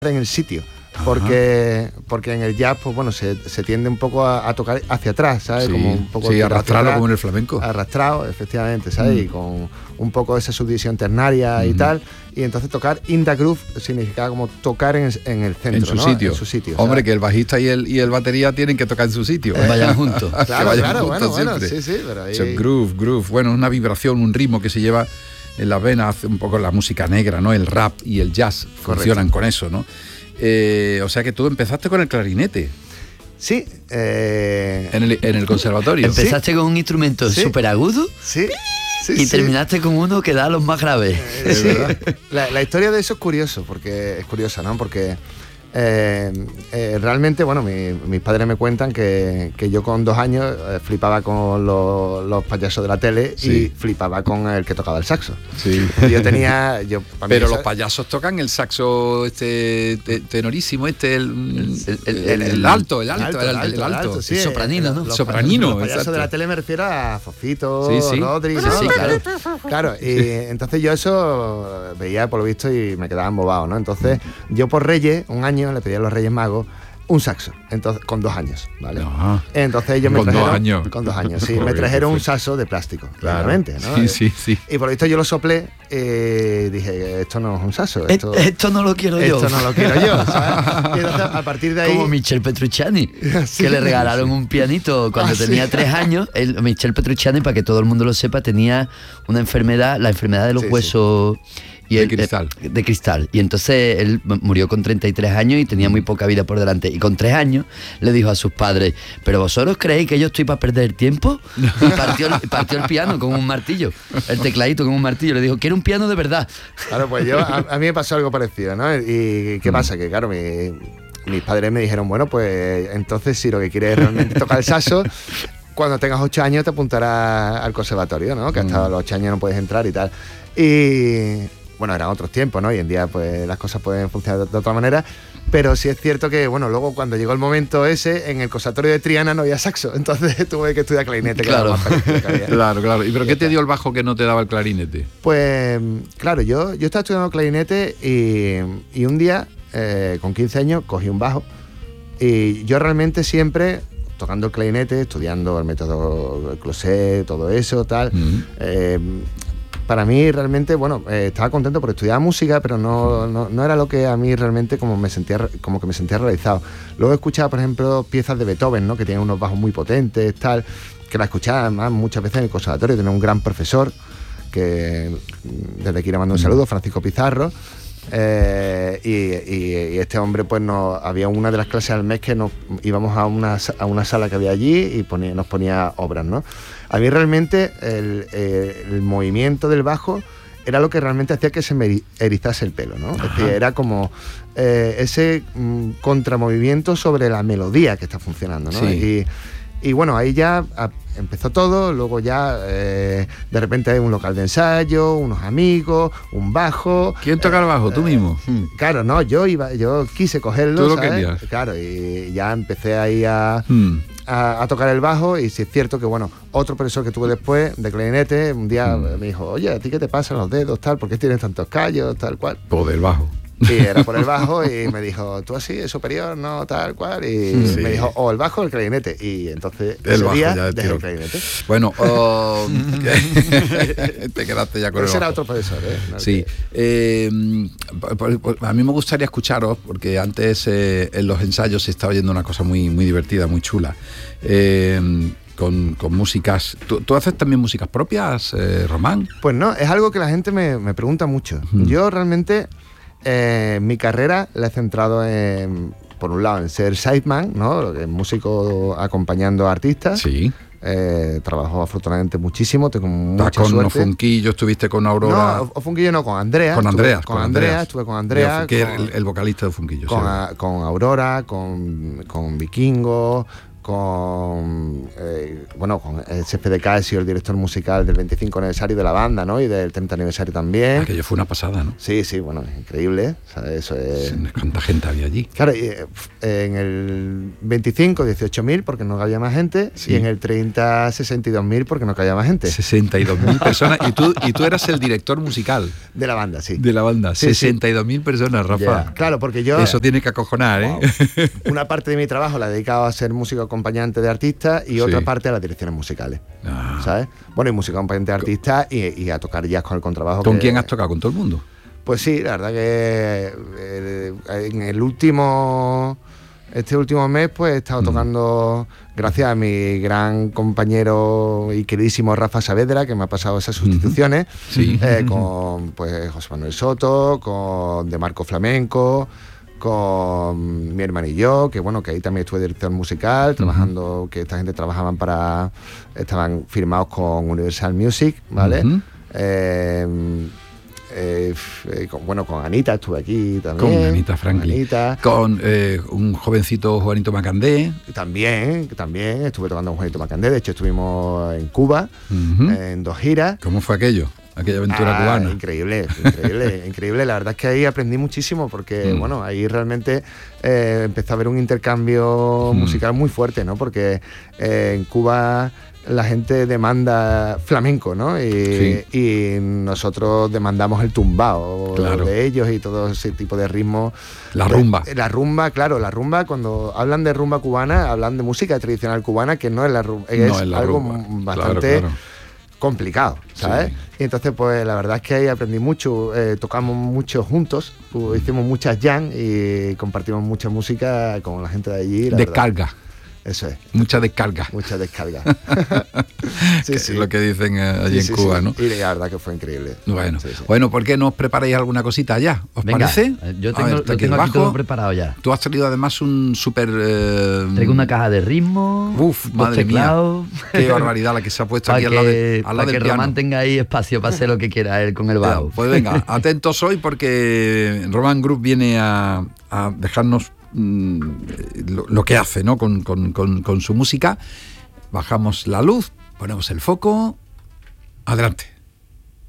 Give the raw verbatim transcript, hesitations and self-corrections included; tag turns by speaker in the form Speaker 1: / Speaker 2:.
Speaker 1: en el sitio. Porque, porque en el jazz, pues bueno, se, se tiende un poco a, a tocar hacia atrás, ¿sabes?
Speaker 2: Sí,
Speaker 1: como un poco
Speaker 2: sí, arrastrarlo
Speaker 1: atrás,
Speaker 2: como en el flamenco.
Speaker 1: Arrastrado, efectivamente, ¿sabes?
Speaker 2: Mm.
Speaker 1: Y con un poco esa subdivisión ternaria mm-hmm. y tal. Y entonces tocar in the groove significaba como tocar en, en el centro,
Speaker 2: en su
Speaker 1: ¿no?
Speaker 2: sitio.
Speaker 1: En su sitio.
Speaker 2: Hombre,
Speaker 1: ¿sabes?
Speaker 2: que el bajista y el, y el batería tienen que tocar en su sitio.
Speaker 3: Eh, vayan juntos.
Speaker 1: Claro,
Speaker 2: que vayan
Speaker 1: claro,
Speaker 2: juntos
Speaker 1: bueno,
Speaker 2: siempre.
Speaker 1: bueno, sí, sí, pero ahí...
Speaker 2: O sea, groove, groove. Bueno, una vibración, un ritmo que se lleva en las venas, hace un poco la música negra, ¿no? El rap y el jazz
Speaker 1: Correcto.
Speaker 2: funcionan con eso, ¿no? Eh, o sea que tú empezaste con el clarinete.
Speaker 1: Sí. Eh...
Speaker 2: En, el, en el conservatorio.
Speaker 3: Empezaste ¿Sí? con un instrumento
Speaker 1: ¿Sí?
Speaker 3: súper agudo.
Speaker 1: Sí. Sí,
Speaker 3: y
Speaker 1: sí.
Speaker 3: terminaste con uno que da los más graves.
Speaker 1: Eh, sí. la, la historia de eso es curioso, porque es curiosa, ¿no? Porque eh, eh, realmente, bueno, mi, mis padres me cuentan que, que yo con dos años eh, flipaba con lo, los payasos de la tele sí. y flipaba con el que tocaba el saxo.
Speaker 2: Sí.
Speaker 1: Yo tenía... Yo,
Speaker 2: Pero
Speaker 1: esa...
Speaker 2: los payasos tocan el saxo este tenorísimo, este, el, el, el, el, el alto, el alto, el alto, el, alto, el, alto.
Speaker 3: Sí, el sopranino, ¿no?
Speaker 1: Los
Speaker 2: sopranino,
Speaker 1: Los payasos
Speaker 2: exacto.
Speaker 1: de la tele me refiero a Fofito,
Speaker 2: sí, sí.
Speaker 1: Rodri,
Speaker 3: sí,
Speaker 1: ¿no?
Speaker 3: sí, claro.
Speaker 1: Claro, y entonces yo eso veía por lo visto y me quedaba embobado, ¿no? Entonces yo por Reyes, un año, le pedí a los Reyes Magos un saxo, entonces con dos años, ¿vale?
Speaker 2: Ajá.
Speaker 1: Entonces ellos me
Speaker 2: con
Speaker 1: trajeron...
Speaker 2: Dos años.
Speaker 1: Con dos años, sí. Me trajeron un saxo de plástico,
Speaker 2: claro.
Speaker 1: claramente, ¿no?
Speaker 2: Sí, sí, sí.
Speaker 1: Y por lo visto yo lo soplé y eh, dije, esto no es un saxo. Esto,
Speaker 3: esto no lo quiero
Speaker 1: esto
Speaker 3: yo.
Speaker 1: Esto no lo quiero yo, ¿sabes? Y entonces, a partir de ahí...
Speaker 3: Como Michel Petrucciani, sí, que le regalaron sí. un pianito cuando ah, tenía sí. tres años. El, Michel Petrucciani, para que todo el mundo lo sepa, tenía una enfermedad, la enfermedad de los sí, huesos...
Speaker 2: Sí.
Speaker 3: Y
Speaker 2: de
Speaker 3: él,
Speaker 2: cristal.
Speaker 3: De cristal. Y entonces él murió con treinta y tres años y tenía muy poca vida por delante. Y con tres años le dijo a sus padres, ¿pero vosotros creéis que yo estoy para perder el tiempo? Y partió, partió el piano con un martillo, el tecladito con un martillo. Le dijo, quiero un piano de verdad.
Speaker 1: Claro, pues yo, a, a mí me pasó algo parecido, ¿no? Y ¿qué pasa? Que claro, mi, mis padres me dijeron, bueno, pues entonces si lo que quieres es realmente tocar el saxo, cuando tengas ocho años te apuntarás al conservatorio, ¿no? Que hasta mm. los ocho años no puedes entrar y tal. Y... bueno, eran otros tiempos, ¿no? Hoy en día pues las cosas pueden funcionar de, de otra manera, pero sí es cierto que, bueno, luego cuando llegó el momento ese, en el conservatorio de Triana no había saxo, entonces tuve que estudiar clarinete.
Speaker 3: Claro,
Speaker 1: que había.
Speaker 2: claro, claro. ¿Y pero qué te dio el bajo que no te daba el clarinete?
Speaker 1: Pues, claro, yo, yo estaba estudiando clarinete y, y un día, eh, con quince años, cogí un bajo y yo realmente siempre... tocando el clarinete, estudiando el método Closet, todo eso, tal... Mm. Eh, para mí realmente, bueno, eh, estaba contento porque estudiaba música, pero no, no, no era lo que a mí realmente como me sentía, como que me sentía realizado. Luego escuchaba, por ejemplo, piezas de Beethoven, ¿no? Que tienen unos bajos muy potentes, tal, que la escuchaba además muchas veces en el conservatorio. Tenía un gran profesor, que desde aquí le mando un saludo, Francisco Pizarro, eh, y, y, y este hombre, pues no, había una de las clases al mes que nos íbamos a una, a una sala que había allí y ponía, nos ponía obras, ¿no? A mí realmente el, eh, el movimiento del bajo era lo que realmente hacía que se me erizase el pelo, ¿no? Ajá. Es decir, era como eh, ese mm, contramovimiento sobre la melodía que está funcionando, ¿no?
Speaker 2: Sí.
Speaker 1: Y, y bueno, ahí ya a, empezó todo, luego ya eh, de repente hay un local de ensayo, unos amigos, un bajo.
Speaker 2: ¿Quién toca el bajo?
Speaker 1: Eh,
Speaker 2: ¿Tú mismo?
Speaker 1: Eh, claro, no, yo iba, yo quise cogerlo,
Speaker 2: ¿Tú lo
Speaker 1: ¿sabes?
Speaker 2: querías?
Speaker 1: Claro, y ya empecé ahí a... Hmm. A, a tocar el bajo y sí es cierto que, bueno, otro profesor que tuve después de clarinete, un día mm. me dijo, oye, ¿a ti qué te pasan los dedos, tal? ¿Por qué tienes tantos callos, tal cual?
Speaker 2: Por el bajo.
Speaker 1: Sí, era por el bajo y me dijo, tú así, es superior, no, tal cual. Y sí. me dijo, o el bajo o el clarinete. Y entonces
Speaker 2: el
Speaker 1: ese
Speaker 2: bajo,
Speaker 1: día
Speaker 2: ya
Speaker 1: dejé el clarinete.
Speaker 2: Bueno, oh, te quedaste ya con
Speaker 1: Ese
Speaker 2: el bajo.
Speaker 1: era otro profesor, ¿eh? No,
Speaker 2: sí.
Speaker 1: Que...
Speaker 2: Eh, a mí me gustaría escucharos, porque antes eh, en los ensayos se estaba oyendo una cosa muy, muy divertida, muy chula. Eh, Con, con músicas. ¿Tú, ¿Tú haces también músicas propias, eh, Román?
Speaker 1: Pues no, es algo que la gente me, me pregunta mucho. Mm. Yo realmente eh, mi carrera la he centrado en, por un lado, en ser sideman, ¿no? Músico acompañando a artistas.
Speaker 2: Sí.
Speaker 1: Eh, trabajo afortunadamente muchísimo, tengo mucha
Speaker 2: con
Speaker 1: suerte.
Speaker 2: Ofunquillo, estuviste con Aurora.
Speaker 1: No, Ofunquillo no, con Andrea.
Speaker 2: Con Andrea.
Speaker 1: Con, con Andrea, Andrea, estuve con Andrea.
Speaker 2: Que
Speaker 1: con,
Speaker 2: el, el vocalista de Ofunquillo.
Speaker 1: Con, a, con Aurora, con, con Vikingo, con eh, bueno, con el Césped de Casio, el director musical del veinticinco aniversario de la banda, ¿no? Y del treinta aniversario también.
Speaker 2: Aquello fue una pasada, ¿no?
Speaker 1: Sí, sí, bueno, increíble. O sea, eso es...
Speaker 2: Sí, ¿cuánta gente había allí?
Speaker 1: Claro, eh, en el veinticinco, dieciocho mil porque no cabía más gente, sí. Y en el treinta, sesenta y dos mil porque no cabía más gente.
Speaker 2: sesenta y dos mil personas. Y tú, y tú eras el director musical.
Speaker 1: De la banda, sí.
Speaker 2: De la banda.
Speaker 1: Sí,
Speaker 2: sesenta y dos mil personas, Rafa.
Speaker 1: Yeah. Claro, porque yo...
Speaker 2: Eso tiene que acojonar,
Speaker 1: wow.
Speaker 2: ¿eh?
Speaker 1: Una parte de mi trabajo la he dedicado a ser músico acompañante de artistas y sí. otra parte a las direcciones musicales, ah. ¿sabes? Bueno, y músico acompañante de artistas y, y a tocar jazz con el contrabajo.
Speaker 2: ¿Con
Speaker 1: que,
Speaker 2: quién has tocado? ¿Con todo el mundo?
Speaker 1: Pues sí, la verdad que eh, en el último... Este último mes pues he estado mm. tocando, gracias a mi gran compañero y queridísimo Rafa Saavedra, que me ha pasado esas sustituciones, mm. sí. eh, con pues José Manuel Soto, con De Marco Flamenco, con mi hermano y yo, que bueno, que ahí también estuve director musical, trabajando, uh-huh. que esta gente trabajaban para, estaban firmados con Universal Music, ¿vale? Uh-huh. eh, Eh, eh, con, bueno, con Anita estuve aquí también.
Speaker 2: Con Anita Franklin. Anita. Con eh, un jovencito Juanito Macandé.
Speaker 1: También, también estuve tocando con Juanito Macandé. De hecho, estuvimos en Cuba, uh-huh. en dos giras.
Speaker 2: ¿Cómo fue aquello? Aquella aventura
Speaker 1: ah,
Speaker 2: cubana.
Speaker 1: Increíble, increíble, increíble. La verdad es que ahí aprendí muchísimo porque, mm. bueno, ahí realmente eh, empecé a ver un intercambio mm. musical muy fuerte, ¿no? Porque eh, en Cuba la gente demanda flamenco, ¿no? Y, sí. y nosotros demandamos el tumbao claro. de ellos y todo ese tipo de ritmos.
Speaker 2: La rumba.
Speaker 1: La rumba, claro, la rumba, cuando hablan de rumba cubana, hablan de música tradicional cubana, que no es la rumba, es,
Speaker 2: no es la
Speaker 1: algo
Speaker 2: rumba.
Speaker 1: bastante
Speaker 2: claro, claro.
Speaker 1: complicado, ¿sabes? Sí. Y entonces, pues la verdad es que ahí aprendí mucho, eh, tocamos mucho juntos, uh, hicimos muchas jam y compartimos mucha música con la gente de allí. La
Speaker 2: Descarga.
Speaker 1: Verdad. Eso es.
Speaker 2: Mucha descarga.
Speaker 1: Mucha descarga.
Speaker 2: sí, sí. Es lo que dicen eh, allí sí, en sí, Cuba,
Speaker 1: sí.
Speaker 2: ¿no?
Speaker 1: Y la verdad que fue increíble.
Speaker 2: Bueno,
Speaker 1: sí, sí.
Speaker 2: bueno, ¿por qué no os preparáis alguna cosita ya? ¿Os
Speaker 3: Venga,
Speaker 2: parece?
Speaker 3: Yo tengo, ver, lo tengo aquí todo preparado ya.
Speaker 2: Tú has traído además un súper... Eh,
Speaker 3: Traigo una caja de ritmo.
Speaker 2: Uf, madre mía. Qué barbaridad la que se ha puesto aquí
Speaker 3: que,
Speaker 2: al lado, de, al lado
Speaker 3: para
Speaker 2: del
Speaker 3: que
Speaker 2: piano.
Speaker 3: Román tenga ahí espacio para hacer lo que quiera él con el bajo.
Speaker 2: Pues venga, atentos hoy porque Román Group viene a, a dejarnos Lo, lo que hace, ¿no? Con, con, con, con su música. Bajamos la luz, ponemos el foco. Adelante.